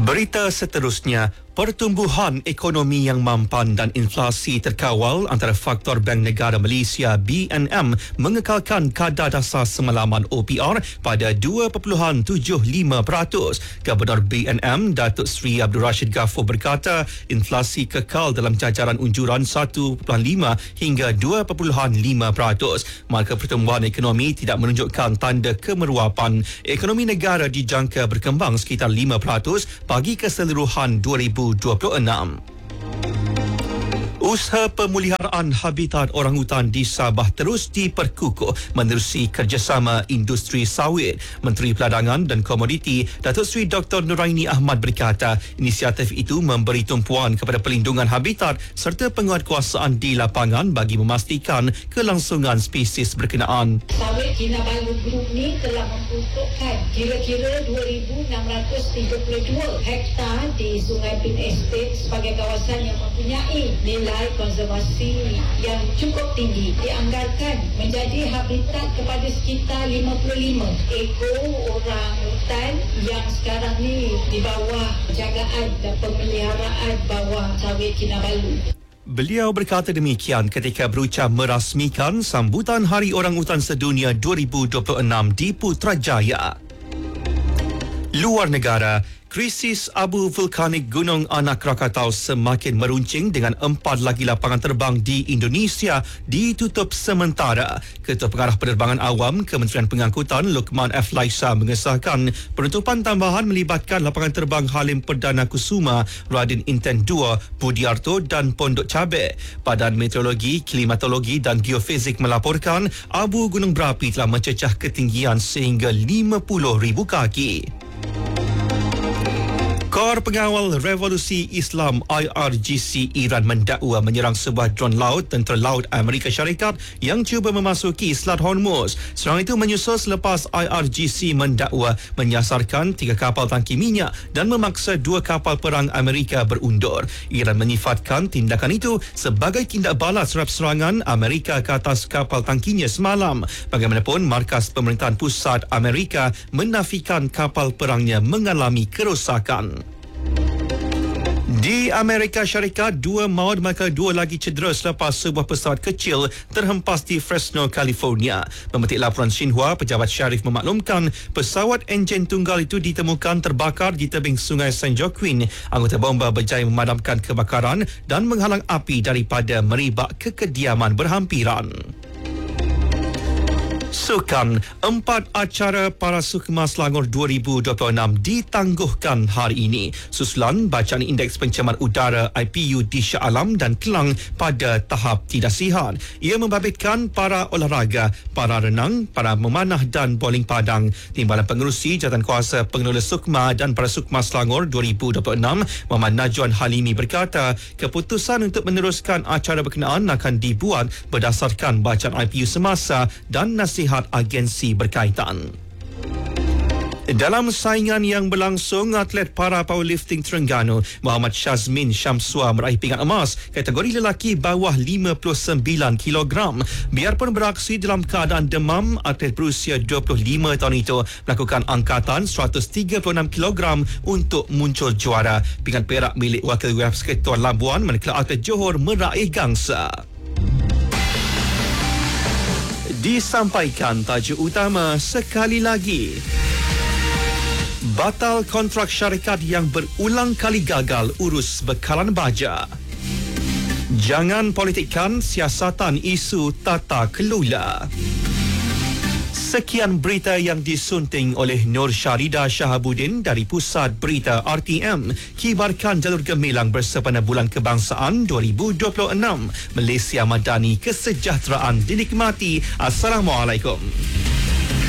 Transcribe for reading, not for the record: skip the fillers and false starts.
Berita seterusnya, pertumbuhan ekonomi yang mampan dan inflasi terkawal antara faktor Bank Negara Malaysia BNM mengekalkan kadar dasar semalaman OPR pada 2.75%. Gubernur BNM Datuk Seri Abdul Rashid Ghafur berkata inflasi kekal dalam jajaran unjuran 1.5 hingga 2.5%. Maka pertumbuhan ekonomi tidak menunjukkan tanda kemerowapan. Ekonomi negara dijangka berkembang sekitar 5% bagi keseluruhan 2026. Usaha pemeliharaan habitat orangutan di Sabah terus diperkukuh menerusi kerjasama industri sawit. Menteri Peladangan dan Komoditi Datuk Seri Dr. Nuraini Ahmad berkata inisiatif itu memberi tumpuan kepada pelindungan habitat serta penguatkuasaan di lapangan bagi memastikan kelangsungan spesies berkenaan. Sawit Kinabalu Group ni telah memperuntukkan kira-kira 2,632 hektar di Sungai Pin Estate sebagai kawasan yang mempunyai nilai konservasi yang cukup tinggi, dianggarkan menjadi habitat kepada sekitar 55 ekor orang hutan yang sekarang ni di bawah jagaan dan pemeliharaan bawah sawit Kinabalu. Beliau berkata demikian ketika berucap merasmikan sambutan Hari Orangutan Sedunia 2026 di Putrajaya. Luar negara, krisis abu vulkanik Gunung Anak Krakatau semakin meruncing dengan 4 lagi lapangan terbang di Indonesia ditutup sementara. Ketua Pengarah Penerbangan Awam Kementerian Pengangkutan Luqman F. Laisa mengesahkan penutupan tambahan melibatkan lapangan terbang Halim Perdana Kusuma, Radin Inten 2, Budiarto dan Pondok Cabe. Badan Meteorologi, Klimatologi dan Geofizik melaporkan abu gunung berapi telah mencecah ketinggian sehingga 50,000 kaki. Kor Pengawal Revolusi Islam IRGC Iran mendakwa menyerang sebuah dron laut tentera laut Amerika Syarikat yang cuba memasuki Selat Hormuz. Serangan itu menyusul selepas IRGC mendakwa menyasarkan 3 kapal tangki minyak dan memaksa 2 kapal perang Amerika berundur. Iran menyifatkan tindakan itu sebagai tindak balas terhadap serangan Amerika ke atas kapal tangkinya semalam. Bagaimanapun, markas pemerintahan pusat Amerika menafikan kapal perangnya mengalami kerosakan. Di Amerika Syarikat, 2 maut maka 2 lagi cedera selepas sebuah pesawat kecil terhempas di Fresno, California. Memetik laporan Xinhua, pejabat syarif memaklumkan pesawat enjin tunggal itu ditemukan terbakar di tebing sungai San Joaquin. Anggota bomba berjaya memadamkan kebakaran dan menghalang api daripada merebak ke kediaman berhampiran. Sukan, 4 acara Parasukma Selangor 2026 ditangguhkan hari ini. Susulan bacaan indeks pencemaran udara IPU di Shah Alam dan Kelang pada tahap tidak sihat. Ia membabitkan para olahraga, para renang, para memanah dan bowling padang. Timbalan Pengerusi Jawatankuasa Pengelola Sukma dan Parasukma Selangor 2026, Muhammad Najwan Halimi berkata, keputusan untuk meneruskan acara berkenaan akan dibuat berdasarkan bacaan IPU semasa dan nasihat agensi berkaitan. Dalam saingan yang berlangsung, atlet para powerlifting Terengganu Muhammad Shazmin Syamsua meraih pingat emas kategori lelaki bawah 59 kg. Biarpun beraksi dalam keadaan demam, atlet berusia 25 tahun itu melakukan angkatan 136 kg untuk muncul juara. Pingat perak milik Wakil Persekutuan Labuan manakala atlet Johor meraih gangsa. Disampaikan tajuk utama sekali lagi. Batal kontrak syarikat yang berulang kali gagal urus bekalan baja. Jangan politikkan siasatan isu tata kelola. Sekian berita yang disunting oleh Nur Syarida Shahabuddin dari Pusat Berita RTM. Kibarkan jalur gemilang bersempena Bulan Kebangsaan 2026. Malaysia Madani, kesejahteraan dinikmati. Assalamualaikum.